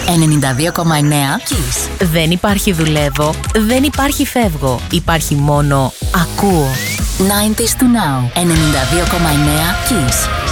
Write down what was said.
92,9 Kiss. Δεν υπάρχει δουλεύω, δεν υπάρχει φεύγω. Υπάρχει μόνο ακούω. 90s to now. 92,9 Kiss.